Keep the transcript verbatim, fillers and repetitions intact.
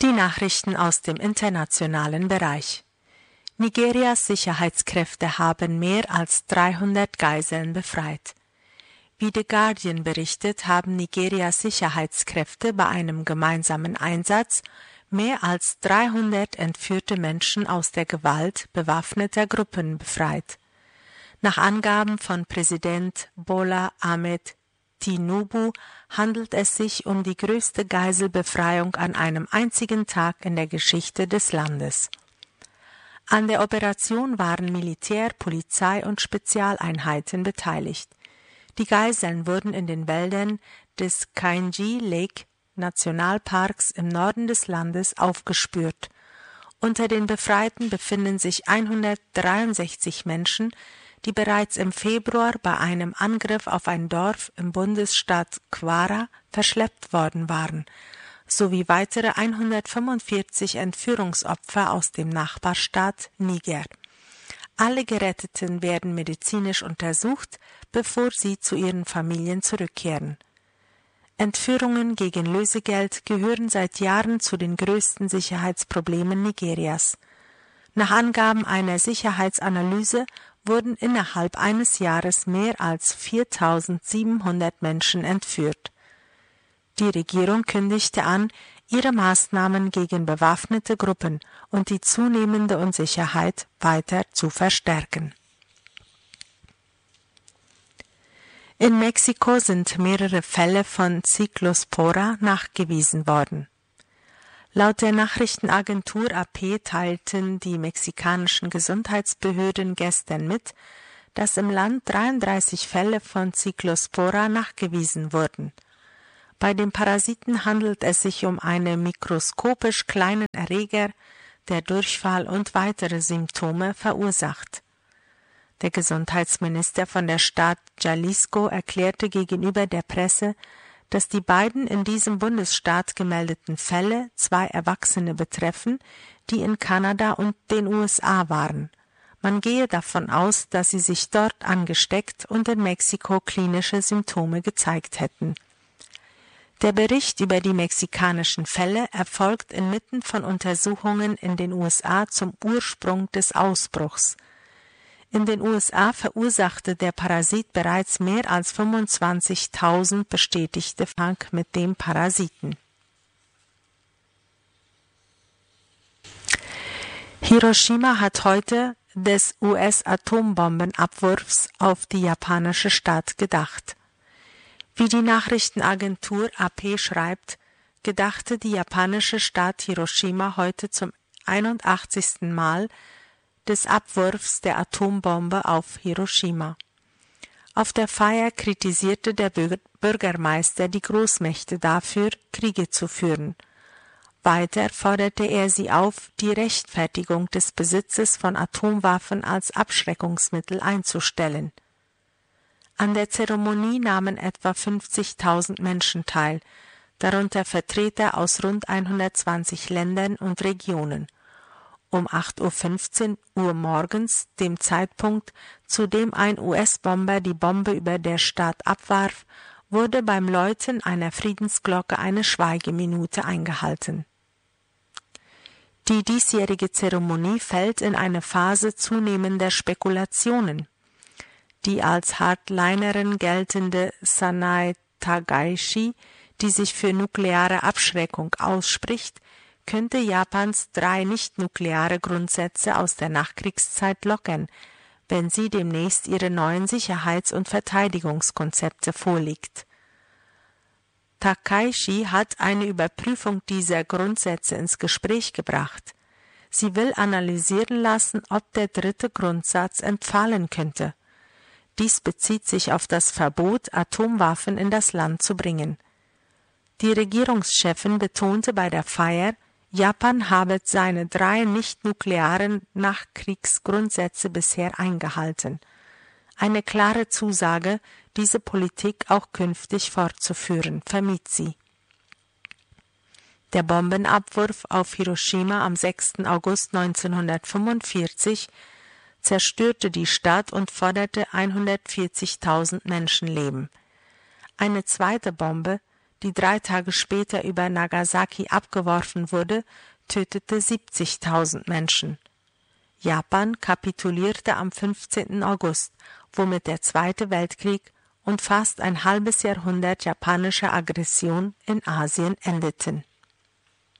Die Nachrichten aus dem internationalen Bereich. Nigerias Sicherheitskräfte haben mehr als dreihundert Geiseln befreit. Wie The Guardian berichtet, haben Nigerias Sicherheitskräfte bei einem gemeinsamen Einsatz mehr als dreihundert entführte Menschen aus der Gewalt bewaffneter Gruppen befreit. Nach Angaben von Präsident Bola Ahmed Tinubu handelt es sich um die größte Geiselbefreiung an einem einzigen Tag in der Geschichte des Landes. An der Operation waren Militär, Polizei und Spezialeinheiten beteiligt. Die Geiseln wurden in den Wäldern des Kainji Lake Nationalparks im Norden des Landes aufgespürt. Unter den Befreiten befinden sich hundertdreiundsechzig Menschen, die bereits im Februar bei einem Angriff auf ein Dorf im Bundesstaat Kwara verschleppt worden waren, sowie weitere hundertfünfundvierzig Entführungsopfer aus dem Nachbarstaat Niger. Alle Geretteten werden medizinisch untersucht, bevor sie zu ihren Familien zurückkehren. Entführungen gegen Lösegeld gehören seit Jahren zu den größten Sicherheitsproblemen Nigerias. Nach Angaben einer Sicherheitsanalyse wurden innerhalb eines Jahres mehr als viertausendsiebenhundert Menschen entführt. Die Regierung kündigte an, ihre Maßnahmen gegen bewaffnete Gruppen und die zunehmende Unsicherheit weiter zu verstärken. In Mexiko sind mehrere Fälle von Cyclospora nachgewiesen worden. Laut der Nachrichtenagentur A P teilten die mexikanischen Gesundheitsbehörden gestern mit, dass im Land dreiunddreißig Fälle von Cyclospora nachgewiesen wurden. Bei dem Parasiten handelt es sich um einen mikroskopisch kleinen Erreger, der Durchfall und weitere Symptome verursacht. Der Gesundheitsminister von der Stadt Jalisco erklärte gegenüber der Presse, dass die beiden in diesem Bundesstaat gemeldeten Fälle zwei Erwachsene betreffen, die in Kanada und den U S A waren. Man gehe davon aus, dass sie sich dort angesteckt und in Mexiko klinische Symptome gezeigt hätten. Der Bericht über die mexikanischen Fälle erfolgt inmitten von Untersuchungen in den U S A zum Ursprung des Ausbruchs. In den U S A verursachte der Parasit bereits mehr als fünfundzwanzigtausend bestätigte Fälle mit dem Parasiten. Hiroshima hat heute des U S-Atombombenabwurfs auf die japanische Stadt gedacht. Wie die Nachrichtenagentur A P schreibt, gedachte die japanische Stadt Hiroshima heute zum einundachtzigsten Mal des Abwurfs der Atombombe auf Hiroshima. Auf der Feier kritisierte der Bürgermeister die Großmächte dafür, Kriege zu führen. Weiter forderte er sie auf, die Rechtfertigung des Besitzes von Atomwaffen als Abschreckungsmittel einzustellen. An der Zeremonie nahmen etwa fünfzigtausend Menschen teil, darunter Vertreter aus rund hundertzwanzig Ländern und Regionen. Um acht Uhr fünfzehn morgens, dem Zeitpunkt, zu dem ein U S-Bomber die Bombe über der Stadt abwarf, wurde beim Läuten einer Friedensglocke eine Schweigeminute eingehalten. Die diesjährige Zeremonie fällt in eine Phase zunehmender Spekulationen. Die als Hardlinerin geltende Sanae Takaichi, die sich für nukleare Abschreckung ausspricht, könnte Japans drei nicht-nukleare Grundsätze aus der Nachkriegszeit lockern, wenn sie demnächst ihre neuen Sicherheits- und Verteidigungskonzepte vorlegt. Takaichi hat eine Überprüfung dieser Grundsätze ins Gespräch gebracht. Sie will analysieren lassen, ob der dritte Grundsatz entfallen könnte. Dies bezieht sich auf das Verbot, Atomwaffen in das Land zu bringen. Die Regierungschefin betonte bei der Feier, Japan habe seine drei nicht-nuklearen Nachkriegsgrundsätze bisher eingehalten. Eine klare Zusage, diese Politik auch künftig fortzuführen, vermied sie. Der Bombenabwurf auf Hiroshima am sechsten August neunzehnhundertfünfundvierzig zerstörte die Stadt und forderte hundertvierzigtausend Menschenleben. Eine zweite Bombe, die drei Tage später über Nagasaki abgeworfen wurde, tötete siebzigtausend Menschen. Japan kapitulierte am fünfzehnten August, womit der Zweite Weltkrieg und fast ein halbes Jahrhundert japanischer Aggression in Asien endeten.